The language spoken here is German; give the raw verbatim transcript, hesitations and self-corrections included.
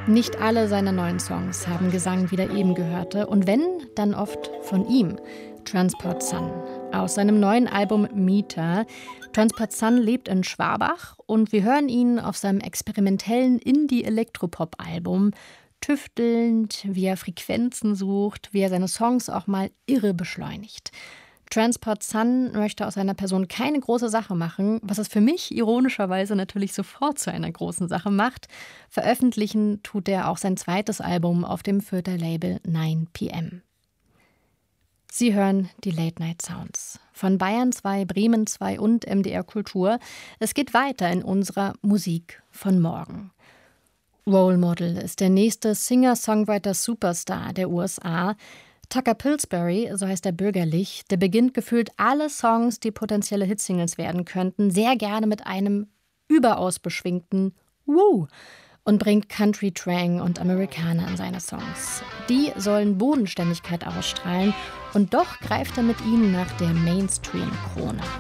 Nicht alle seiner neuen Songs haben Gesang wie der eben gehörte. Und wenn, dann oft von ihm. Transport Sun aus seinem neuen Album Meter. Transport Sun lebt in Schwabach und wir hören ihn auf seinem experimentellen Indie-Elektropop-Album tüftelnd, wie er Frequenzen sucht, wie er seine Songs auch mal irre beschleunigt. Transport Sun möchte aus seiner Person keine große Sache machen, was es für mich ironischerweise natürlich sofort zu einer großen Sache macht. Veröffentlichen tut er auch sein zweites Album auf dem Fürther Label neun P M. Sie hören die Late Night Sounds von Bayern zwei, Bremen zwei und M D R Kultur. Es geht weiter in unserer Musik von morgen. Role Model ist der nächste Singer-Songwriter-Superstar der U S A. Tucker Pillsbury, so heißt er bürgerlich, der beginnt gefühlt alle Songs, die potenzielle Hitsingles werden könnten, sehr gerne mit einem überaus beschwingten Woo und bringt Country, Twang und Amerikaner in seine Songs. Die sollen Bodenständigkeit ausstrahlen und doch greift er mit ihnen nach der Mainstream-Krone.